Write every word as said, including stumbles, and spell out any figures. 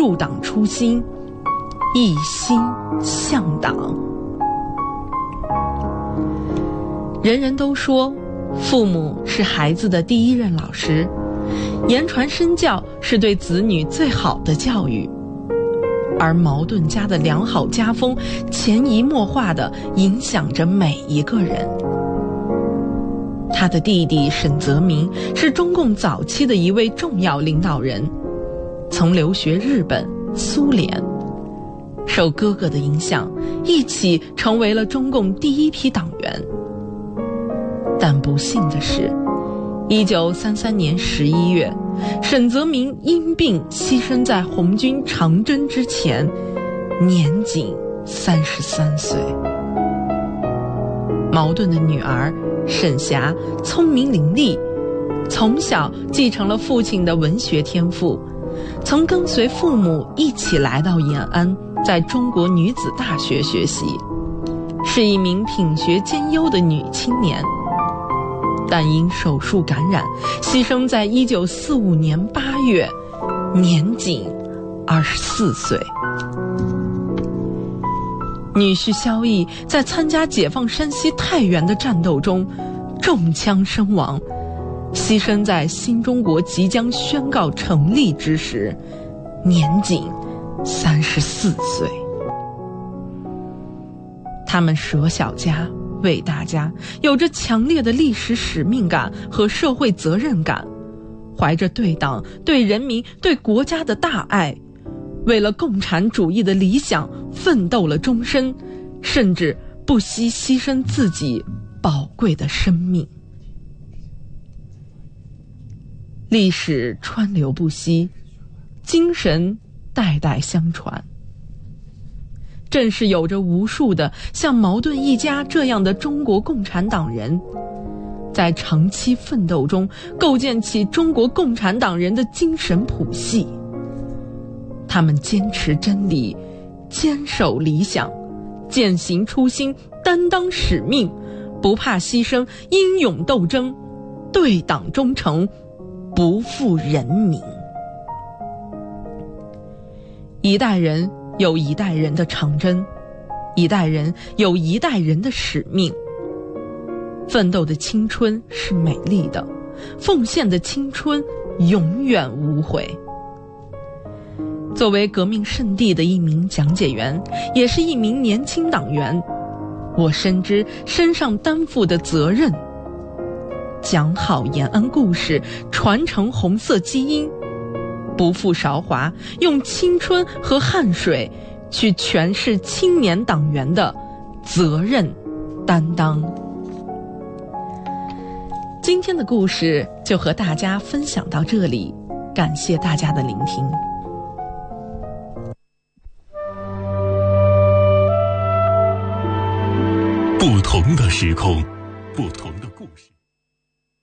入党初心，一心向党。人人都说父母是孩子的第一任老师，言传身教是对子女最好的教育，而矛盾家的良好家风潜移默化地影响着每一个人。他的弟弟沈泽民是中共早期的一位重要领导人，曾留学日本、苏联，受哥哥的影响，一起成为了中共第一批党员。但不幸的是，一九三三年十一月，沈泽民因病牺牲在红军长征之前，年仅三十三岁。茅盾的女儿沈霞聪明伶俐，从小继承了父亲的文学天赋，曾跟随父母一起来到延安，在中国女子大学学习，是一名品学兼优的女青年。但因手术感染，牺牲在一九四五年八月，年仅二十四岁。女婿萧绎在参加解放山西太原的战斗中中枪身亡，牺牲在新中国即将宣告成立之时，年仅三十四岁。他们舍小家为大家，有着强烈的历史使命感和社会责任感，怀着对党、对人民、对国家的大爱，为了共产主义的理想奋斗了终身，甚至不惜牺牲自己宝贵的生命。历史川流不息，精神代代相传。正是有着无数的像茅盾一家这样的中国共产党人，在长期奋斗中构建起中国共产党人的精神谱系。他们坚持真理，坚守理想，践行初心，担当使命，不怕牺牲，英勇斗争，对党忠诚，不负人民。一代人有一代人的长征，一代人有一代人的使命。奋斗的青春是美丽的，奉献的青春永远无悔。作为革命圣地的一名讲解员，也是一名年轻党员，我深知身上担负的责任，讲好延安故事，传承红色基因，不负韶华，用青春和汗水去诠释青年党员的责任担当。今天的故事就和大家分享到这里，感谢大家的聆听。 不同的时空，不同的故事。